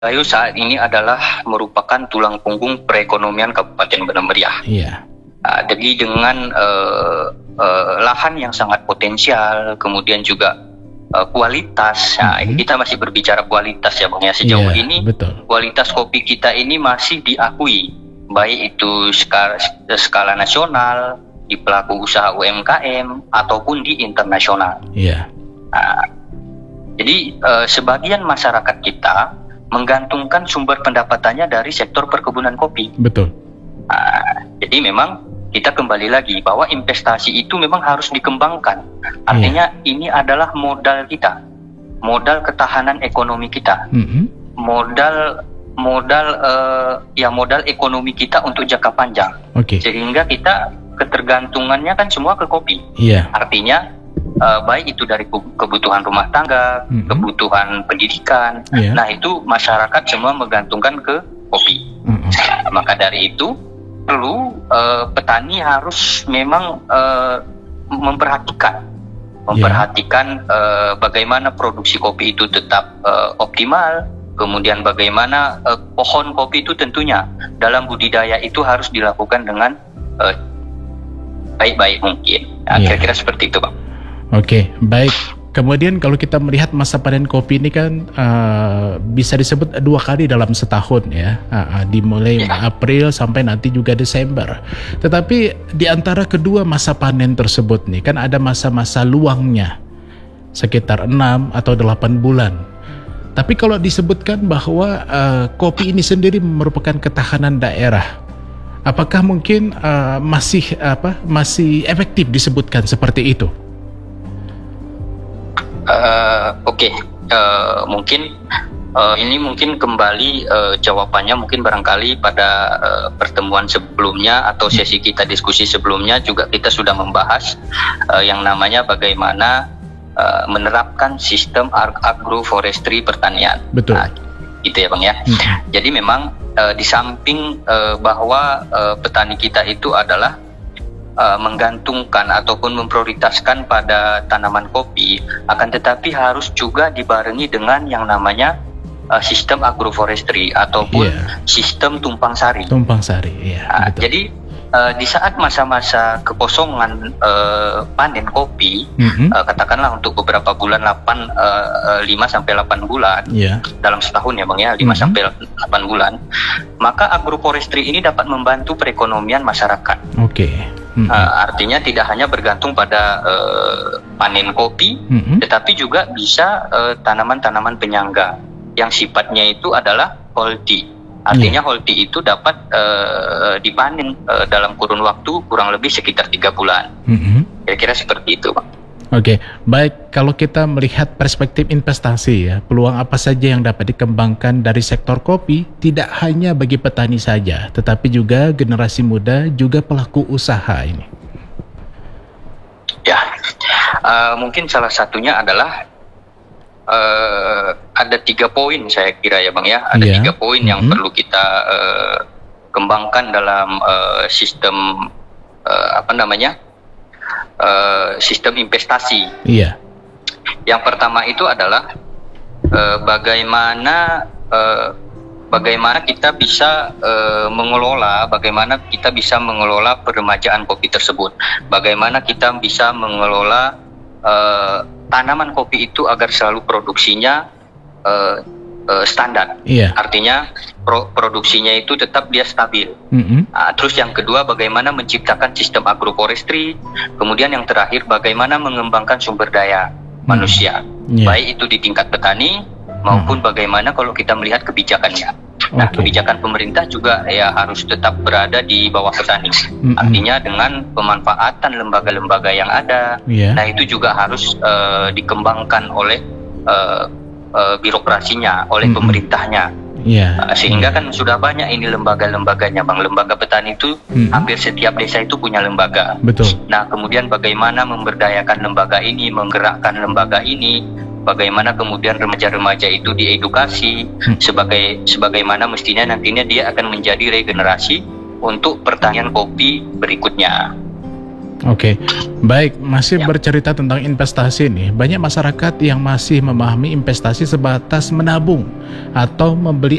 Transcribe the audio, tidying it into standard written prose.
Gayo saat ini adalah merupakan tulang punggung perekonomian Kabupaten Bandar Meriah. Iya. Jadi dengan lahan yang sangat potensial, kemudian juga kualitas. Nah, ini kita masih berbicara kualitas ya Bang ya. Sejauh ini betul. kualitas kopi kita ini masih diakui, baik itu skala nasional, di pelaku usaha UMKM ataupun di internasional. Iya. Jadi sebagian masyarakat kita menggantungkan sumber pendapatannya dari sektor perkebunan kopi. Betul. Jadi memang kita kembali lagi bahwa investasi itu memang harus dikembangkan. Artinya ini adalah modal kita, modal ketahanan ekonomi kita, modal ekonomi kita untuk jangka panjang. Sehingga kita ketergantungannya kan semua ke kopi. Artinya baik itu dari kebutuhan rumah tangga, kebutuhan pendidikan. Nah itu masyarakat semua menggantungkan ke kopi. Maka dari itu perlu petani harus memang memperhatikan bagaimana produksi kopi itu tetap optimal. Kemudian bagaimana pohon kopi itu tentunya dalam budidaya itu harus dilakukan dengan baik-baik mungkin. Kira-kira seperti itu Bang. Oke, baik. Kemudian kalau kita melihat masa panen kopi ini kan bisa disebut 2 kali dalam setahun ya, dimulai April sampai nanti juga Desember. Tetapi di antara kedua masa panen tersebut nih kan ada masa-masa luangnya sekitar 6 atau 8 bulan. Tapi kalau disebutkan bahwa kopi ini sendiri merupakan ketahanan daerah, apakah mungkin masih efektif disebutkan seperti itu? Mungkin ini mungkin kembali jawabannya mungkin barangkali pada pertemuan sebelumnya atau sesi kita diskusi sebelumnya juga kita sudah membahas yang namanya bagaimana menerapkan sistem agroforestry pertanian. Betul. Gitu ya Bang ya. Jadi memang di samping bahwa petani kita itu adalah menggantungkan ataupun memprioritaskan pada tanaman kopi, akan tetapi harus juga dibarengi dengan yang namanya sistem agroforestry ataupun sistem tumpang sari. Jadi di saat masa-masa kekosongan panen kopi, katakanlah untuk beberapa bulan 5 sampai 8 bulan dalam setahun ya Bang ya, 5 sampai 8 bulan, maka agroforestry ini dapat membantu perekonomian masyarakat. Artinya tidak hanya bergantung pada panen kopi, tetapi juga bisa tanaman-tanaman penyangga yang sifatnya itu adalah holdi. Artinya holdi itu dapat dipanen dalam kurun waktu kurang lebih sekitar 3 bulan. Kira-kira seperti itu Pak. Oke, baik. Kalau kita melihat perspektif investasi ya, peluang apa saja yang dapat dikembangkan dari sektor kopi tidak hanya bagi petani saja, tetapi juga generasi muda, juga pelaku usaha ini. Ya, mungkin salah satunya adalah ada 3 poin saya kira ya Bang ya. Ada 3 poin yang perlu kita kembangkan dalam sistem sistem investasi. Yang pertama itu adalah bagaimana kita bisa mengelola peremajaan kopi tersebut. Bagaimana kita bisa mengelola tanaman kopi itu agar selalu produksinya standar. Artinya produksinya itu tetap dia stabil. Terus yang kedua, bagaimana menciptakan sistem agroforestry. Kemudian yang terakhir, bagaimana mengembangkan sumber daya manusia, baik itu di tingkat petani maupun bagaimana kalau kita melihat kebijakannya. Nah, kebijakan pemerintah juga ya harus tetap berada di bawah petani. Artinya dengan pemanfaatan lembaga-lembaga yang ada. Nah, itu juga harus dikembangkan oleh birokrasinya, oleh pemerintahnya. Sehingga kan sudah banyak ini lembaga-lembaganya Bang. Lembaga petani itu hampir setiap desa itu punya lembaga. Nah, kemudian bagaimana memberdayakan lembaga ini, menggerakkan lembaga ini, bagaimana kemudian remaja-remaja itu diedukasi sebagaimana mestinya nantinya dia akan menjadi regenerasi untuk pertanian kopi berikutnya. Oke, baik. Masih bercerita tentang investasi nih. Banyak masyarakat yang masih memahami investasi sebatas menabung atau membeli